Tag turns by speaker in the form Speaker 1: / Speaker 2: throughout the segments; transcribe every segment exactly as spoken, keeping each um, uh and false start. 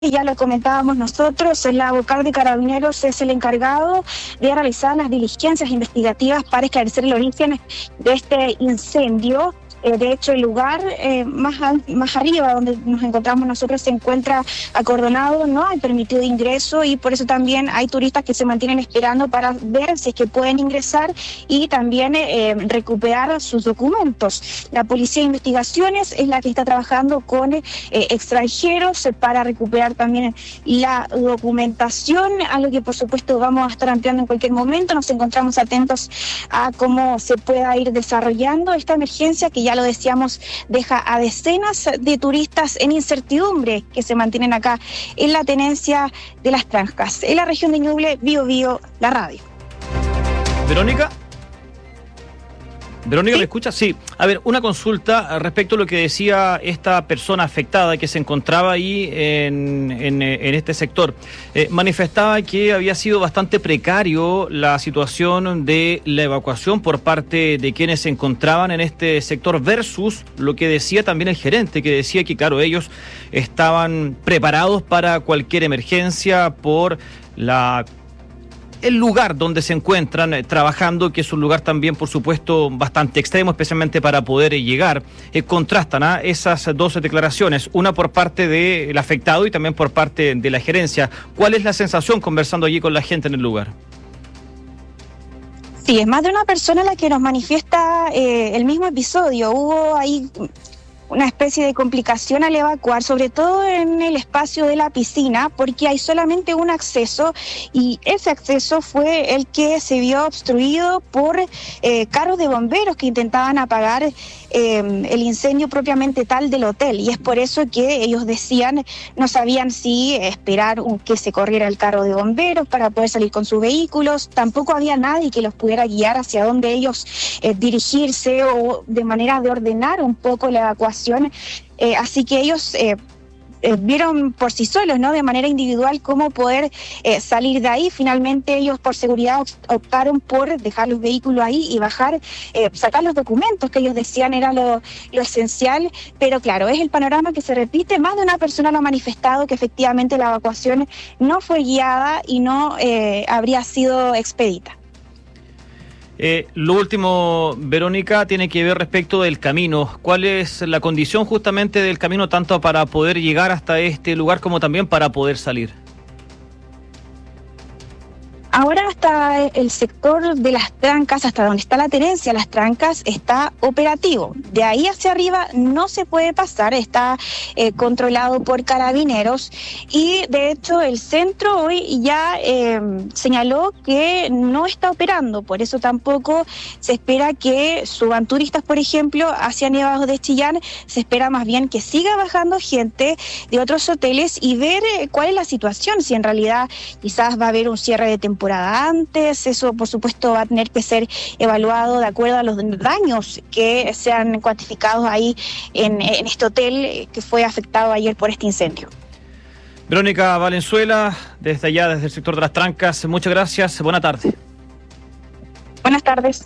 Speaker 1: Ya lo comentábamos nosotros, la vocal de Carabineros es el encargado de realizar las diligencias investigativas para esclarecer el origen de este incendio. Eh, de hecho, el lugar eh, más, al, más arriba donde nos encontramos nosotros se encuentra acordonado, no hay permitido ingreso y por eso también hay turistas que se mantienen esperando para ver si es que pueden ingresar y también eh, recuperar sus documentos. La Policía de Investigaciones es la que está trabajando con eh, extranjeros para recuperar también la documentación, algo que por supuesto vamos a estar ampliando en cualquier momento. Nos encontramos atentos a cómo se pueda ir desarrollando esta emergencia que ya lo decíamos, deja a decenas de turistas en incertidumbre que se mantienen acá en la tenencia de Las Trancas. En la región de Ñuble, Bio Bio, la radio.
Speaker 2: Verónica. Verónica, ¿Sí? ¿Me escucha? Sí. A ver, una consulta respecto a lo que decía esta persona afectada que se encontraba ahí en, en, en este sector. Eh, manifestaba que había sido bastante precario la situación de la evacuación por parte de quienes se encontraban en este sector versus lo que decía también el gerente, que decía que, claro, ellos estaban preparados para cualquier emergencia por la... el lugar donde se encuentran eh, trabajando, que es un lugar también, por supuesto, bastante extremo, especialmente para poder eh, llegar. Eh, contrastan ¿eh? esas dos declaraciones, una por parte del afectado y también por parte de la gerencia. ¿Cuál es la sensación conversando allí con la gente en el lugar?
Speaker 1: Sí, es más de una persona la que nos manifiesta eh, el mismo episodio. Hubo ahí una especie de complicación al evacuar, sobre todo en el espacio de la piscina, porque hay solamente un acceso y ese acceso fue el que se vio obstruido por eh, carros de bomberos que intentaban apagar eh, el incendio propiamente tal del hotel, y es por eso que ellos decían, no sabían si esperar un, que se corriera el carro de bomberos para poder salir con sus vehículos. Tampoco había nadie que los pudiera guiar hacia dónde ellos eh, dirigirse o de manera de ordenar un poco la evacuación. Eh, así que ellos eh, eh, vieron por sí solos, ¿no? De manera individual cómo poder eh, salir de ahí. Finalmente ellos por seguridad optaron por dejar los vehículos ahí y bajar, eh, sacar los documentos que ellos decían era lo, lo esencial, pero claro, es el panorama que se repite. Más de una persona lo ha manifestado que efectivamente la evacuación no fue guiada y no eh, habría sido expedita.
Speaker 2: Eh, lo último, Verónica, tiene que ver respecto del camino. ¿Cuál es la condición justamente del camino, tanto para poder llegar hasta este lugar como también para poder salir?
Speaker 1: Ahora hasta el sector de Las Trancas, hasta donde está la tenencia Las Trancas, está operativo. De ahí hacia arriba no se puede pasar, está eh, controlado por Carabineros y de hecho el centro hoy ya eh, señaló que no está operando, por eso tampoco se espera que suban turistas, por ejemplo, hacia Nevados de Chillán. Se espera más bien que siga bajando gente de otros hoteles y ver eh, cuál es la situación, si en realidad quizás va a haber un cierre de temporada antes. Eso por supuesto va a tener que ser evaluado de acuerdo a los daños que sean cuantificados ahí en, en este hotel que fue afectado ayer por este incendio.
Speaker 2: Verónica Valenzuela, desde allá, desde el sector de Las Trancas, muchas gracias, buena tarde.
Speaker 1: Buenas tardes.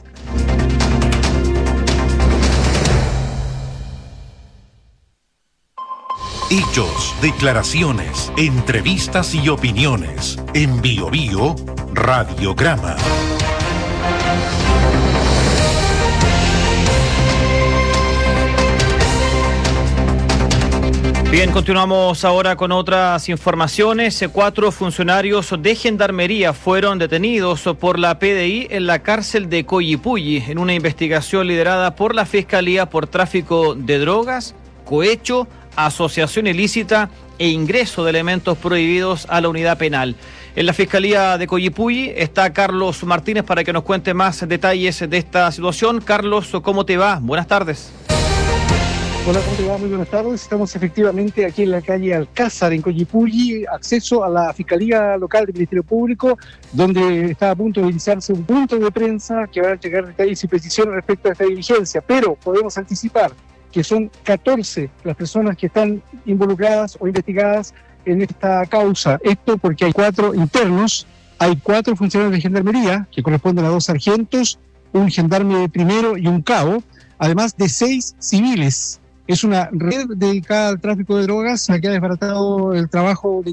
Speaker 3: Hechos, declaraciones, entrevistas y opiniones. En Bio Bio, Radiograma.
Speaker 2: Bien, continuamos ahora con otras informaciones. Cuatro funcionarios de Gendarmería fueron detenidos por la P D I en la cárcel de Coyipulli en una investigación liderada por la Fiscalía por tráfico de drogas, cohecho, asociación ilícita e ingreso de elementos prohibidos a la unidad penal. En la Fiscalía de Coyipulli está Carlos Martínez para que nos cuente más detalles de esta situación. Carlos, ¿cómo te va? Buenas tardes.
Speaker 4: Hola, ¿cómo te va? Muy buenas tardes. Estamos efectivamente aquí en la calle Alcázar, en Coyipulli, acceso a la Fiscalía Local del Ministerio Público, donde está a punto de iniciarse un punto de prensa que va a entregar detalles y precisiones respecto a esta diligencia. Pero podemos anticipar que son catorce las personas que están involucradas o investigadas en esta causa. Esto porque hay cuatro internos, hay cuatro funcionarios de Gendarmería, que corresponden a dos sargentos, un gendarme primero y un cabo, además de seis civiles es una red dedicada al tráfico de drogas que ha desbaratado el trabajo de